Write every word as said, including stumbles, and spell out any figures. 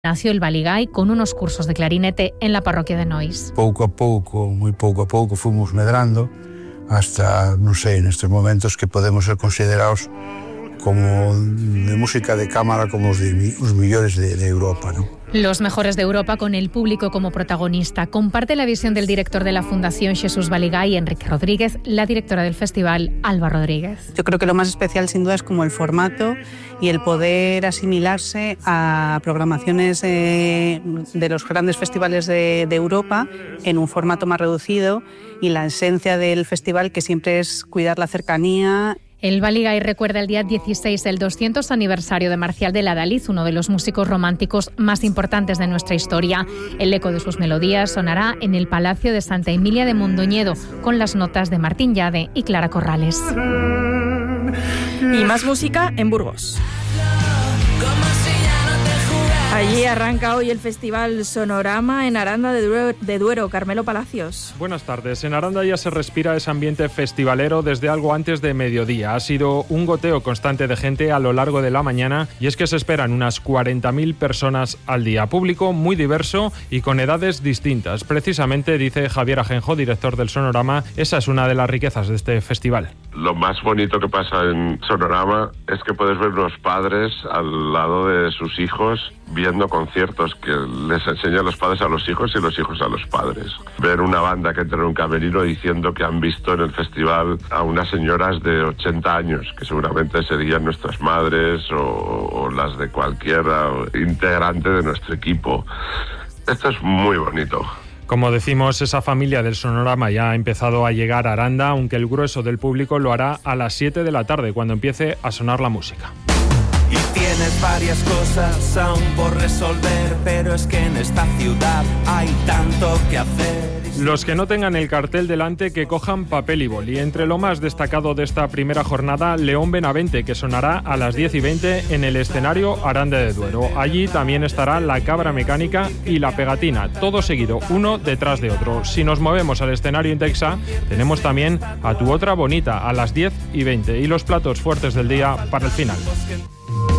Nació el Baligay con unos cursos de clarinete en la parroquia de Nois. Pouco a pouco, moi pouco a pouco, fomos medrando hasta, non sei, nestes momentos que podemos ser considerados como de música de cámara como os, de, os millores de, de Europa, ¿no? Los mejores de Europa con el público como protagonista. Comparte la visión del director de la Fundación Jesús Baligay, Enrique Rodríguez, la directora del festival, Alba Rodríguez. Yo creo que lo más especial sin duda es como el formato y el poder asimilarse a programaciones eh, de los grandes festivales de, de Europa en un formato más reducido, y la esencia del festival, que siempre es cuidar la cercanía. El Baligay recuerda el día dieciséis del doscientos aniversario de Marcial de Ládaliz, uno de los músicos románticos más importantes de nuestra historia. El eco de sus melodías sonará en el Palacio de Santa Emilia de Mondoñedo, con las notas de Martín Llade y Clara Corrales. Y más música en Burgos. Allí arranca hoy el Festival Sonorama en Aranda de Duero, de Duero. Carmelo Palacios. Buenas tardes. En Aranda ya se respira ese ambiente festivalero desde algo antes de mediodía. Ha sido un goteo constante de gente a lo largo de la mañana, y es que se esperan unas cuarenta mil personas al día. Público muy diverso y con edades distintas. Precisamente, dice Javier Ajenjo, director del Sonorama, esa es una de las riquezas de este festival. Lo más bonito que pasa en Sonorama es que puedes ver los padres al lado de sus hijos viendo conciertos que les enseñan los padres a los hijos y los hijos a los padres. Ver una banda que entra en un camerino diciendo que han visto en el festival a unas señoras de ochenta años, que seguramente serían nuestras madres o, o las de cualquier integrante de nuestro equipo. Esto es muy bonito. Como decimos, esa familia del Sonorama ya ha empezado a llegar a Aranda, aunque el grueso del público lo hará a las siete de la tarde, cuando empiece a sonar la música. Y tienes varias cosas aún por resolver, pero es que en esta ciudad hay tanto que hacer. Los que no tengan el cartel delante, que cojan papel y boli. Entre lo más destacado de esta primera jornada, León Benavente, que sonará a las diez y veinte en el escenario Aranda de Duero. Allí también estará La Cabra Mecánica y La Pegatina, todo seguido, uno detrás de otro. Si nos movemos al escenario Intexa, tenemos también a Tu Otra Bonita a las diez y veinte, y los platos fuertes del día para el final.